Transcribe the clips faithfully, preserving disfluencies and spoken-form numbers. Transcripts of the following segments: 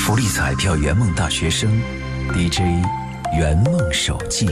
福利彩票圆梦大学生 D J 圆梦手记。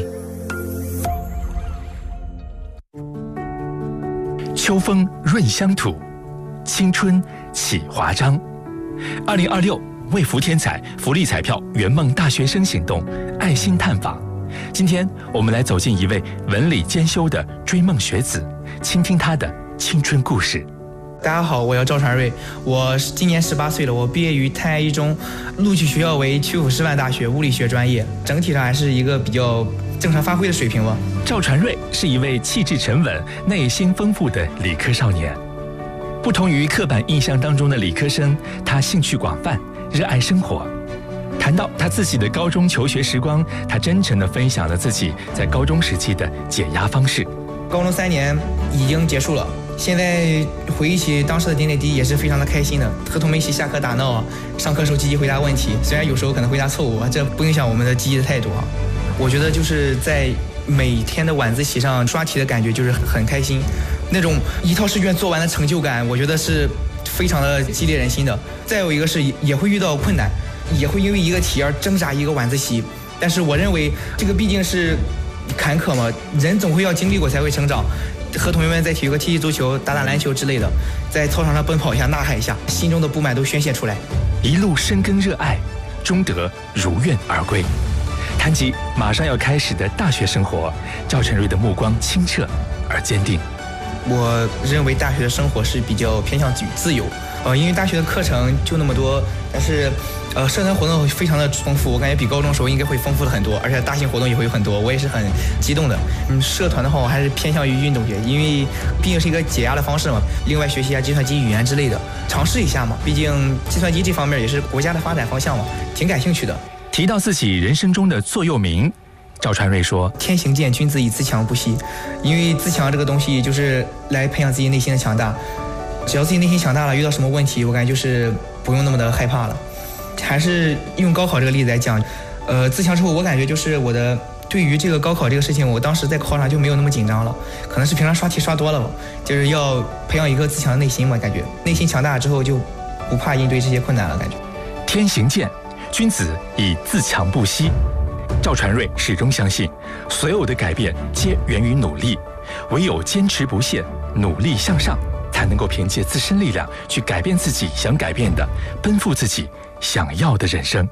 秋风润乡土，青春启华章。二零二六为福添彩福利彩票圆梦大学生行动爱心探访。今天我们来走进一位文理兼修的追梦学子，倾听他的青春故事。 大家好，我叫赵传瑞，我今年十八岁了，我毕业于太原一中，录取学校为曲阜师范大学物理学专业，整体上还是一个比较正常发挥的水平吧。 赵传瑞是一位气质沉稳、内心丰富的理科少年。不同于刻板印象当中的理科生，他兴趣广泛，热爱生活。谈到他自己的高中求学时光，他真诚地分享了自己在高中时期的解压方式。 高中三年已经结束了，现在回忆起当时的点点滴滴也是非常的开心的，和同学一起下课打闹，上课时候积极回答问题，虽然有时候可能回答错误，这不影响我们的积极的态度啊。我觉得就是在每天的晚自习上刷题的感觉就是很开心，那种一套试卷做完的成就感，我觉得是非常的激励人心的。再有一个是也会遇到困难，也会因为一个题而挣扎一个晚自习，但是我认为这个毕竟是坎坷嘛，人总会要经历过才会成长。和同学们在体育课踢踢足球、打打篮球之类的，在操场上奔跑一下、呐喊一下，心中的不满都宣泄出来。 一路深耕热爱，终得如愿而归。谈及马上要开始的大学生活，赵传瑞的目光清澈而坚定。 我认为大学的生活是比较偏向于自由，呃，因为大学的课程就那么多，但是呃，社团活动非常的丰富，我感觉比高中时候应该会丰富了很多，而且大型活动也会有很多，我也是很激动的。嗯，社团的话，我还是偏向于运动学，因为毕竟是一个解压的方式嘛。另外学习一下计算机语言之类的，尝试一下嘛，毕竟计算机这方面也是国家的发展方向嘛，挺感兴趣的。 提到自己人生中的座右铭，赵传瑞说：“ 天行健，君子以自强不息。因为自强这个东西就是来培养自己内心的强大。只要自己内心强大了，遇到什么问题，我感觉就是不用那么的害怕了。还是用高考这个例子来讲，呃，自强之后，我感觉就是我的对于这个高考这个事情，我当时在考场就没有那么紧张了，可能是平常刷题刷多了吧，就是要培养一个自强的内心嘛，感觉内心强大之后就不怕应对这些困难了，感觉。 天行健，君子以自强不息。”赵传瑞始终相信，所有的改变皆源于努力，唯有坚持不懈，努力向上，才能够凭借自身力量去改变自己想改变的，奔赴自己想要的人生。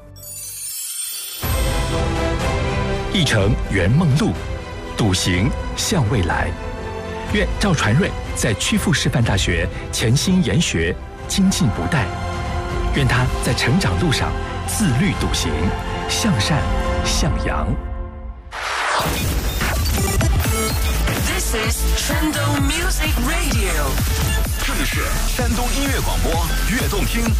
一程圆梦路，笃行向未来。愿赵传瑞在曲阜师范大学潜心研学，精进不怠。愿他在成长路上自律笃行，向善向阳。 This is Trendo Music Radio， 这里是山东音乐广播，悦动听